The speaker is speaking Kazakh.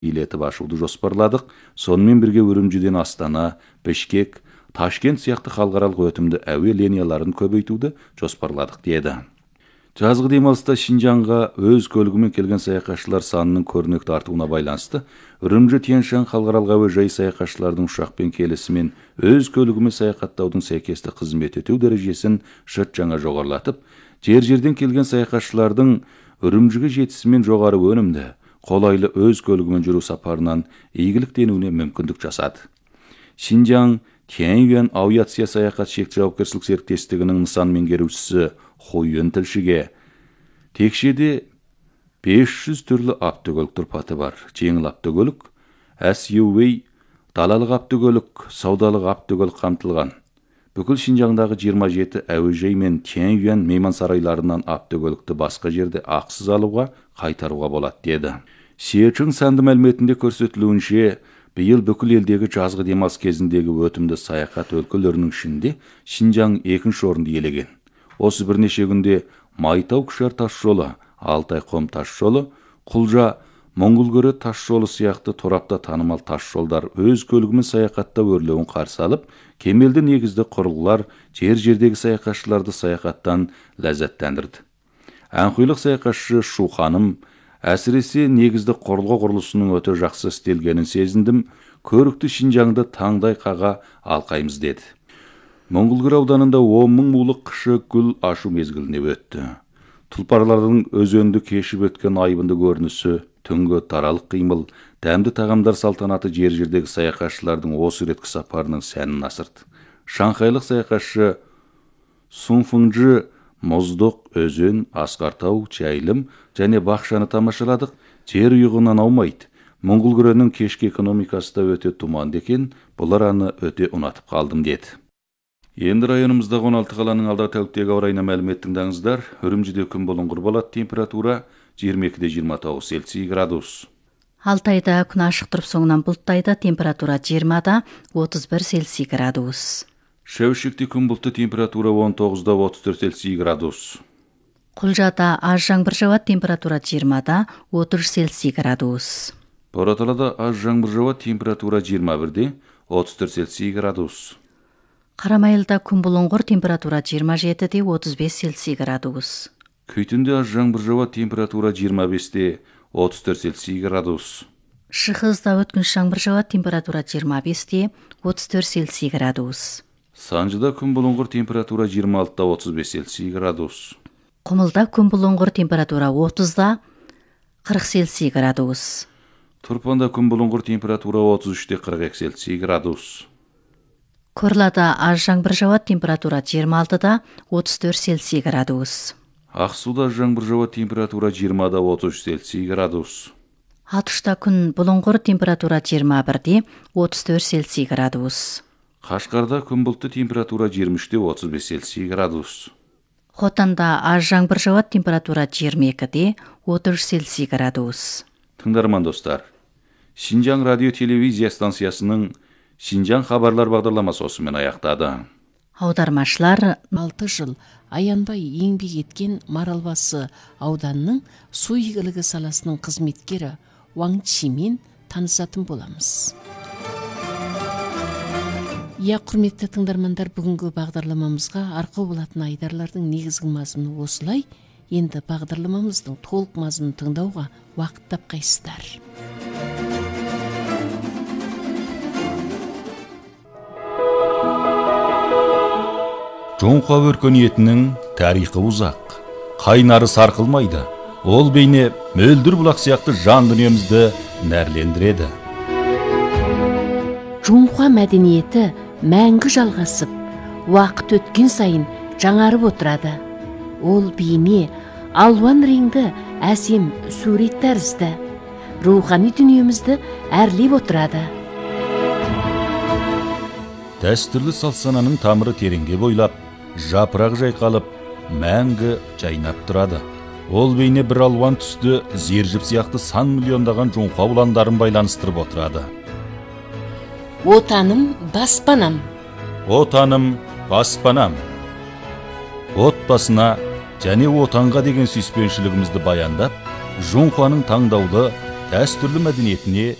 илетип ашууду жоспарладык. Сонымен бирге Үрүмчүдөн Астана, Бишкек, Ташкент сыяктуу халкаралык өтүмдүү әуе линияларын көбөйтүүдү жоспарладык деді. Жазгы демалыста Шинжаңга өз көлүгү келген саякатчылар санынын көрүнөктүү артууна байланысты Үрүмчү Тянь-Шань халкаралык әуе жайы саякатчылардын ушакпен келисимен өз көлүгү саякаттаудун сайкестик кызмет этүү дәрежесин шырт жаңа жогорулатып, жерден келген саякатчылардын Үрүмчүгө жетисимен жогору өнүмдө, колайлы өз көлүгү жүрүү сапарынан ийгиликтенүүнө мүмкүндүк жасады. Шинжаң Тянь-Юань авиация саякат шектүү жоопкерчилик сериктестигинин нысан меңгерүүчүсү Хуйюн Тилшиге текшеде 500 түрлі автокөлік тұрпаты бар. Жеңіл автокөлік, SUV, далалық автокөлік, саудалық автокөлік қамтылған. Бүкіл Шинжаңдағы 27 әуежай мен Тянь-Юань мейман сарайларынан автокөлікті басқа жерде ақсыз алуға, қайтаруға болады деді. Сиэчың санды мәліметінде көрсөтүлүүнчө, быйыл бүкіл елдегі жазғы демалыс кезіндегі өтімді саякат өлкөлөрүнүн ішінде Шинжаң экинчи орунду иелеген. Осы бірнеше күнде Майтау-Кушар таш жолы, Алтай-Ком таш жолы, Кулжа Моңгулкөрө таш жолы сыяктуу торапта танымал таш жолдар өз көлүгүмен саякатта өрлөүн каршы алып, кемелди негизде курулгулар жердеги саякатчыларды саякаттан лаззаттандырды. Аңкыйлык саякатчы Шу ханым әсіресе негізді қорылғы құрылысының өте жақсы істелгенін сезіндім, көрікті Шинжаңды таңдай қаға алқаймыз деді. Моңгулкөр ауданында 10 мың мулық қышы гүл ашу мезгіліне өтті. Тұлпарлардың өзөнді кешіп өткен айбынды көрінісі, түнгі таралық қимыл, дәмді тағамдар салтанаты жердегі саякатчылардың осы реткі сапарының сәнін асырды. Шанхайлық саякатчы Сунфыңжы Моздоқ, өзен, Асқартау, Чайлым және бақшаны тамашаладық. Жер ұйығынан аумайды. Моңгулкөрөнүн кешки экономикасы да өте туманды екен, бұлар аны өте ұнатып қалдым деді. Енді районымыздағы 16 қаланың алдағы тәуліктегі ауа райына мәлімет тыңдаңыздар. Үрүмчүдө күн болуңгур болады, температура 22-29 Цельсий градус. Алтайда күн ашық тұрып соңынан бұлттайды, температура 20-31 Цельсий градус. Шәуішікте күн бұлтты, температура 19-34 Цельсий градус. Құлжада аз жаңбыр жауады, температура 20-30 Цельсий градус. Бораталада аз жаңбыр жауады, температура 21-34 Цельсий градус. Қарамайылда күн бұлыңғыр, температура 27-35 Цельсий градус. Күйтінде аз жаңбыр жауады, температура 25-34 Цельсий градус. Шығызда өткінші жаңбыр жауады, температура 25-34 Цельсий градус. Санжыда күн бұлыңғыр, температура 26-35 Цельсий градус. Құмылда күн бұлыңғыр, температура 30-40 Цельсий градус. Турпанда күн бұлыңғыр, температура 33-42 Цельсий градус. Көрлада аз жаңбыр жауады, температура 26-34 Цельсий градус. Ақсуда жаңбыр жауады, температура 20-33 Цельсий градус. Атышта күн бұлыңғыр, температура 21-34 Цельсий градус. Қашқарда күн бұлтты, температура 23-35 Цельсий градус. Хотанда аз жаңбыр жауады, температура 22-30 Цельсий градус. Тыңдарман достар, Шинжаң радио телевизия станциясының Шинжаң хабарлар бағдарламасы осымен аяқтады. Аудармашылар 6 жыл аянбай еңбек еткен Маралбасы ауданның су игілігі саласының қызметкері Ваң Чимен танысатын боламыз. Құрметті тыңдармандар, бүгінгі бағдарламамызға арқау болатын айдарлардың негізгі мазмұны осылай. Енді бағдарламамыздың толық мазмұнын тыңдауға уақыт тапқайсыздар. Жоңқа өркениетінің тарихы ұзақ, қайнары сарқылмайды. Ол бейне мөлдір бұлақ сияқты жан дүниемізді нәрлендіреді. Жоңқа мәдениеті мәңгі жалғасып, уақыт өткен сайын жаңарып отырады. Ол бейне алуан реңді әсем сурет тәрізді, рухани дүниемізді әрлеп отырады. Дәстүрлі салт-сананың тамыры тереңге бойлап, жапырақ жайқалып, мәңгі жайнап тұрады. Ол бейне бір алуан түсті зержіп сияқты сан миллиондаған жоңқа ұландарын байланыстырып отырады. Отаным баспанам. Отаным баспанам. Отбасына және отанға деген сүйіспеншілігімізді баяндап, жоңқаның таңдаулы дәстүрлі мәдениетіне